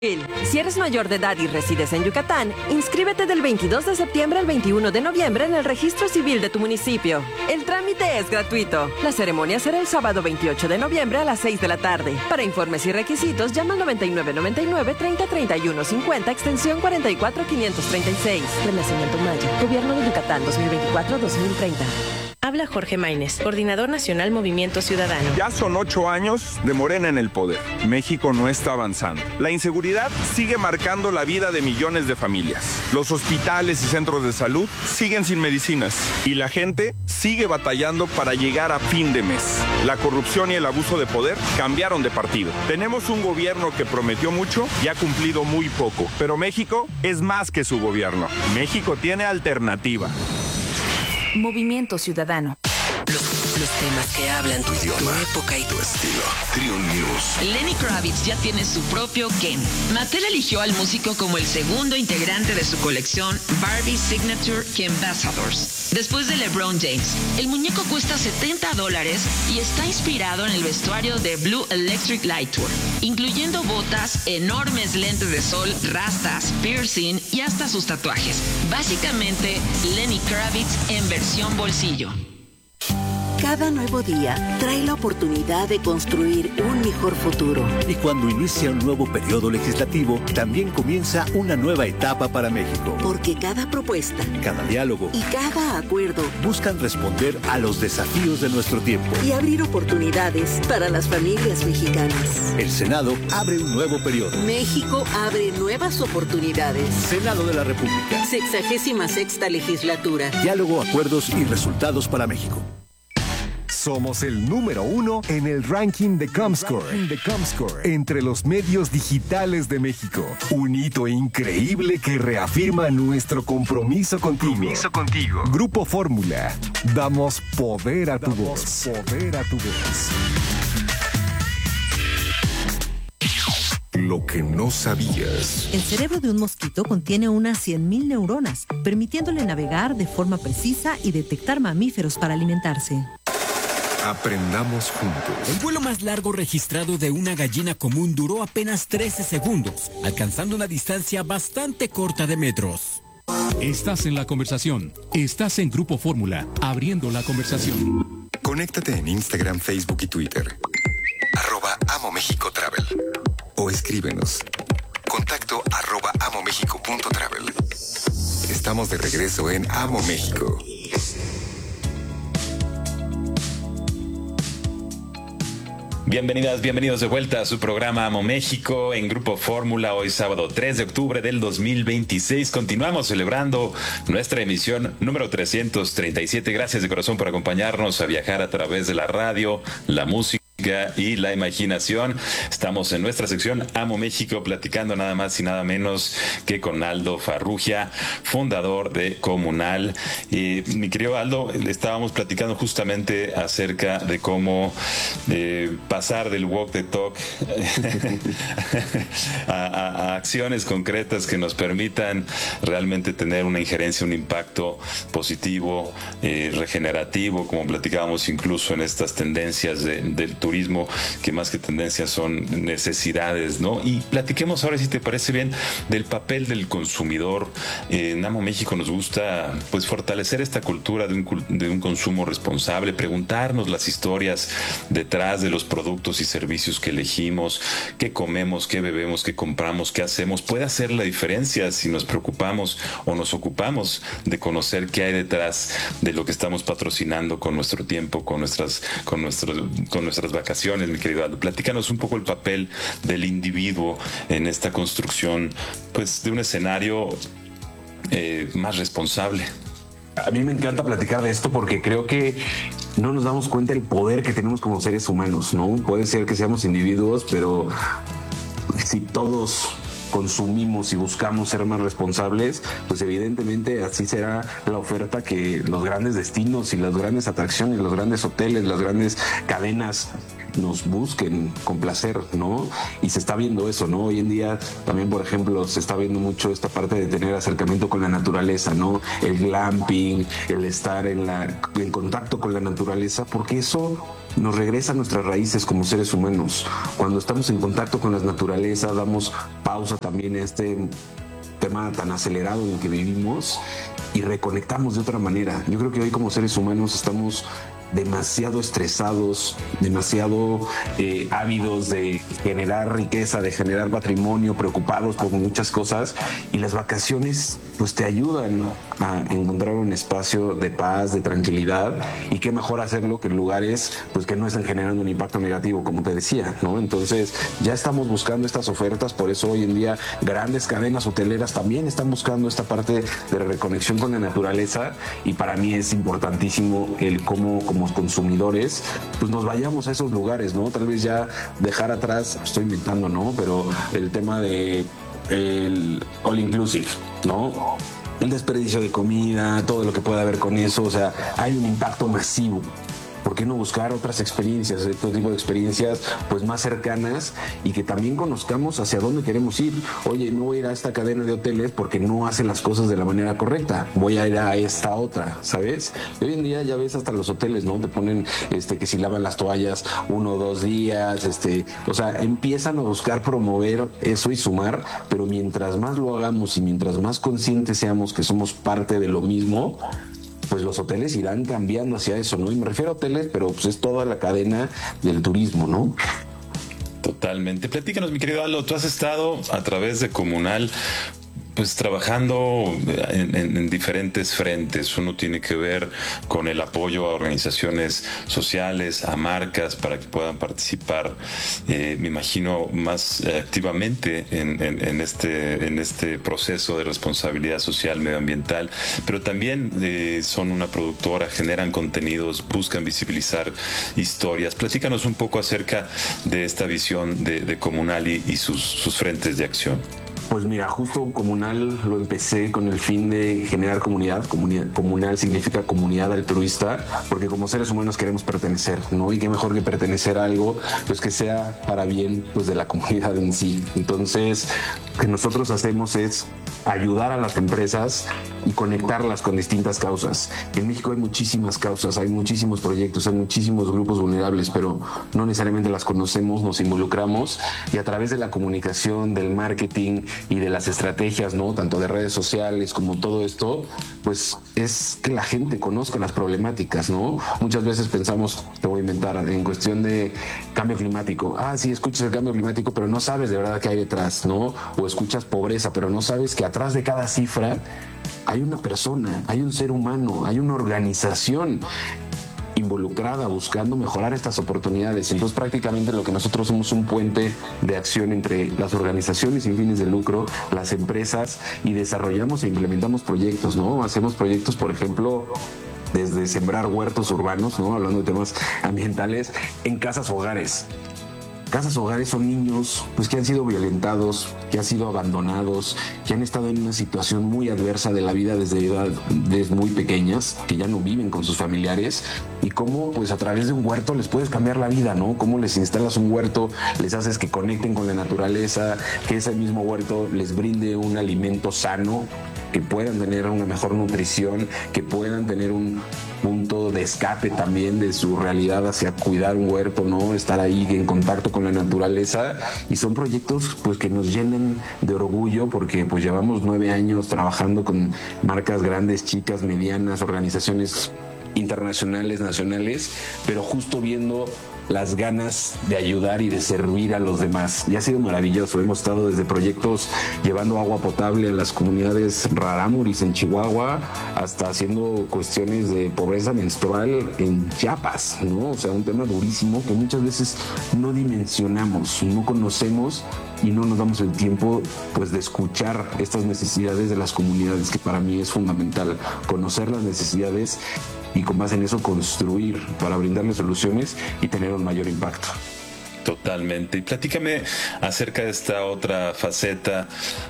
Si eres mayor de edad y resides en Yucatán, inscríbete del 22 de septiembre al 21 de noviembre en el registro civil de tu municipio. El trámite es gratuito. La ceremonia será el sábado 28 de noviembre a las 6 de la tarde. Para informes y requisitos, llama al 9999 30 31 50, extensión 44536. Renacimiento Maya, Gobierno de Yucatán 2024-2030. Habla Jorge Maínez, Coordinador Nacional Movimiento Ciudadano. Ya son 8 años de Morena en el poder. México no está avanzando. La inseguridad sigue marcando la vida de millones de familias. Los hospitales y centros de salud siguen sin medicinas. Y la gente sigue batallando para llegar a fin de mes. La corrupción y el abuso de poder cambiaron de partido. Tenemos un gobierno que prometió mucho y ha cumplido muy poco. Pero México es más que su gobierno. México tiene alternativa. Movimiento Ciudadano. Los temas que hablan tu idioma, tu época y tu estilo. Trio News. Lenny Kravitz ya tiene su propio Ken. Mattel eligió al músico como el segundo integrante de su colección Barbie Signature Ambassadors. Después de LeBron James, el muñeco cuesta $70 y está inspirado en el vestuario de Blue Electric Light Tour, incluyendo botas, enormes lentes de sol, rastas, piercing y hasta sus tatuajes. Básicamente, Lenny Kravitz en versión bolsillo. Cada nuevo día trae la oportunidad de construir un mejor futuro. Y cuando inicia un nuevo periodo legislativo, también comienza una nueva etapa para México. Porque cada propuesta, cada diálogo y cada acuerdo buscan responder a los desafíos de nuestro tiempo y abrir oportunidades para las familias mexicanas. El Senado abre un nuevo periodo. México abre nuevas oportunidades. Senado de la República. 66ª legislatura. Diálogo, acuerdos y resultados para México. Somos el número 1 en el ranking de Comscore. Entre los medios digitales de México. Un hito increíble que reafirma nuestro compromiso contigo. Grupo Fórmula. Damos poder a tu voz. Lo que no sabías. El cerebro de un mosquito contiene unas 100.000 neuronas, permitiéndole navegar de forma precisa y detectar mamíferos para alimentarse. Aprendamos juntos. El vuelo más largo registrado de una gallina común duró apenas 13 segundos, alcanzando una distancia bastante corta de metros. Estás en la conversación. Estás en Grupo Fórmula, abriendo la conversación. Conéctate en Instagram, Facebook y Twitter. @AmoMéxicoTravel. O escríbenos. Contacto @amomexico.travel. Estamos de regreso en Amo México. Bienvenidas, bienvenidos de vuelta a su programa Amo México en Grupo Fórmula. Hoy sábado 3 de octubre del 2026. Continuamos celebrando nuestra emisión número 337. Gracias de corazón por acompañarnos a viajar a través de la radio, la música y la imaginación. Estamos en nuestra sección Amo México, platicando nada más y nada menos que con Aldo Farrugia, fundador de Comunal. Y mi querido Aldo, estábamos platicando justamente acerca de cómo pasar del walk the talk a acciones concretas que nos permitan realmente tener una injerencia, un impacto positivo, regenerativo, como platicábamos incluso en estas tendencias del turismo, que más que tendencias son necesidades, ¿no? Y platiquemos ahora, si te parece bien, del papel del consumidor. En Amo México nos gusta pues fortalecer esta cultura de un consumo responsable, preguntarnos las historias detrás de los productos y servicios que elegimos, qué comemos, qué bebemos, qué compramos, qué hacemos. Puede hacer la diferencia si nos preocupamos o nos ocupamos de conocer qué hay detrás de lo que estamos patrocinando con nuestro tiempo, con nuestras vacaciones, mi querido Aldo. Platícanos un poco el papel del individuo en esta construcción, pues, de un escenario más responsable. A mí me encanta platicar de esto porque creo que no nos damos cuenta del poder que tenemos como seres humanos, ¿no? Puede ser que seamos individuos, pero si todos consumimos y buscamos ser más responsables, pues evidentemente así será la oferta que los grandes destinos y las grandes atracciones, los grandes hoteles, las grandes cadenas nos busquen complacer, ¿no? Y se está viendo eso, ¿no? Hoy en día también, por ejemplo, se está viendo mucho esta parte de tener acercamiento con la naturaleza, ¿no? El glamping, el estar en contacto con la naturaleza, porque eso nos regresa a nuestras raíces como seres humanos. Cuando estamos en contacto con la naturaleza, damos pausa también a este tema tan acelerado en el que vivimos y reconectamos de otra manera. Yo creo que hoy como seres humanos estamos demasiado estresados, demasiado ávidos de generar riqueza, de generar patrimonio, preocupados por muchas cosas, y las vacaciones pues te ayudan a encontrar un espacio de paz, de tranquilidad, y qué mejor hacerlo que en lugares pues que no están generando un impacto negativo, como te decía, ¿no? Entonces ya estamos buscando estas ofertas, por eso hoy en día grandes cadenas hoteleras también están buscando esta parte de reconexión con la naturaleza, y para mí es importantísimo el cómo como consumidores pues nos vayamos a esos lugares, ¿no? Tal vez ya dejar atrás, estoy inventando, ¿no? Pero el tema de el all inclusive, ¿no? El desperdicio de comida, todo lo que pueda haber con eso, o sea, hay un impacto masivo. ¿Por qué no buscar otras experiencias, otro tipo de experiencias pues más cercanas, y que también conozcamos hacia dónde queremos ir? Oye, no voy a ir a esta cadena de hoteles porque no hacen las cosas de la manera correcta, voy a ir a esta otra, ¿sabes? Y hoy en día ya ves hasta los hoteles, ¿no? Te ponen que si lavan las toallas 1 o 2 días, o sea, empiezan a buscar promover eso y sumar, pero mientras más lo hagamos y mientras más conscientes seamos que somos parte de lo mismo, pues los hoteles irán cambiando hacia eso, ¿no? Y me refiero a hoteles, pero pues es toda la cadena del turismo, ¿no? Totalmente. Platícanos, mi querido Aldo, tú has estado a través de Comunal pues trabajando en diferentes frentes. Uno tiene que ver con el apoyo a organizaciones sociales, a marcas para que puedan participar, me imagino, más activamente en este proceso de responsabilidad social, medioambiental, pero también son una productora, generan contenidos, buscan visibilizar historias. Platícanos un poco acerca de esta visión de Comunal y sus frentes de acción. Pues mira, justo Comunal lo empecé con el fin de generar comunidad. Comunal significa comunidad altruista, porque como seres humanos queremos pertenecer, ¿no? Y qué mejor que pertenecer a algo pues que sea para bien pues de la comunidad en sí. Entonces, lo que nosotros hacemos es ayudar a las empresas y conectarlas con distintas causas. En México hay muchísimas causas, hay muchísimos proyectos, hay muchísimos grupos vulnerables, pero no necesariamente las conocemos, nos involucramos, y a través de la comunicación, del marketing y de las estrategias, ¿no? Tanto de redes sociales como todo esto, pues es que la gente conozca las problemáticas, ¿no? Muchas veces pensamos, te voy a inventar, en cuestión de cambio climático. Sí, escuchas el cambio climático, pero no sabes de verdad qué hay detrás, ¿no? O escuchas pobreza, pero no sabes que atrás de cada cifra hay una persona, hay un ser humano, hay una organización involucrada buscando mejorar estas oportunidades. Entonces prácticamente lo que nosotros somos un puente de acción entre las organizaciones sin fines de lucro, las empresas, y desarrollamos e implementamos proyectos, ¿no? Hacemos proyectos, por ejemplo, desde sembrar huertos urbanos, ¿no? Hablando de temas ambientales, en casas hogares. Casas hogares son niños pues que han sido violentados, que han sido abandonados, que han estado en una situación muy adversa de la vida desde edades muy pequeñas, que ya no viven con sus familiares, y cómo pues a través de un huerto les puedes cambiar la vida, ¿no? Cómo les instalas un huerto, les haces que conecten con la naturaleza, que ese mismo huerto les brinde un alimento sano, que puedan tener una mejor nutrición, que puedan tener un punto de escape también de su realidad hacia cuidar un huerto, ¿no? Estar ahí en contacto con la naturaleza. Y son proyectos pues que nos llenan de orgullo, porque pues llevamos 9 años trabajando con marcas grandes, chicas, medianas, organizaciones internacionales, nacionales, pero justo viendo las ganas de ayudar y de servir a los demás. Y ha sido maravilloso. Hemos estado desde proyectos llevando agua potable a las comunidades rarámuris en Chihuahua, hasta haciendo cuestiones de pobreza menstrual en Chiapas, ¿no? O sea, un tema durísimo que muchas veces no dimensionamos, no conocemos, y no nos damos el tiempo pues de escuchar estas necesidades de las comunidades, que para mí es fundamental conocer las necesidades y con base en eso construir para brindarles soluciones y tener un mayor impacto. Totalmente. Y platícame acerca de esta otra faceta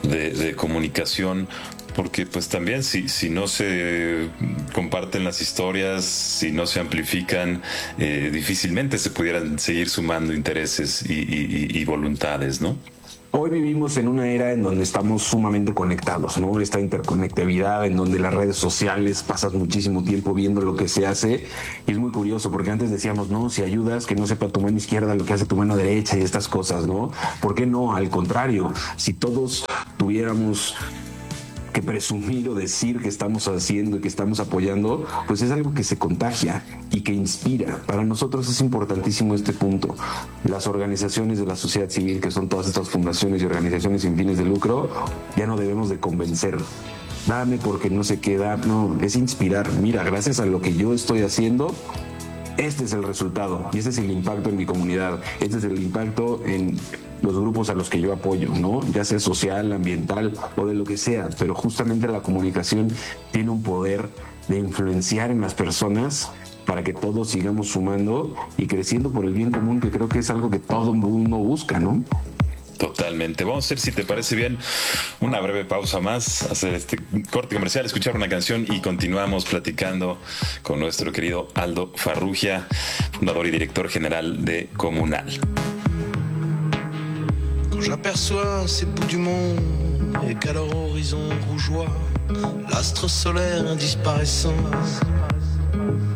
de comunicación, porque pues también si no se comparten las historias, si no se amplifican, difícilmente se pudieran seguir sumando intereses y voluntades, ¿no? Hoy vivimos en una era en donde estamos sumamente conectados, ¿no? Esta interconectividad en donde las redes sociales pasas muchísimo tiempo viendo lo que se hace y es muy curioso porque antes decíamos, no, si ayudas que no sepa tu mano izquierda lo que hace tu mano derecha y estas cosas, ¿no? ¿Por qué no? Al contrario, si todos tuviéramos que presumir o decir que estamos haciendo y que estamos apoyando, pues es algo que se contagia y que inspira. Para nosotros es importantísimo este punto. Las organizaciones de la sociedad civil, que son todas estas fundaciones y organizaciones sin fines de lucro, ya no debemos de convencer. Dame porque no se queda, no, es inspirar. Mira, gracias a lo que yo estoy haciendo, este es el resultado y este es el impacto en mi comunidad, este es el impacto en los grupos a los que yo apoyo, ¿no? Ya sea social, ambiental o de lo que sea, pero justamente la comunicación tiene un poder de influenciar en las personas para que todos sigamos sumando y creciendo por el bien común, que creo que es algo que todo mundo busca, ¿no? Totalmente. Vamos a hacer, si te parece bien, una breve pausa más, hacer este corte comercial, escuchar una canción y continuamos platicando con nuestro querido Aldo Farrugia, fundador y director general de Comunal. Quand j'aperçois ces bouts du monde et qu'à leur horizon rougeoie l'astre solaire disparaissant,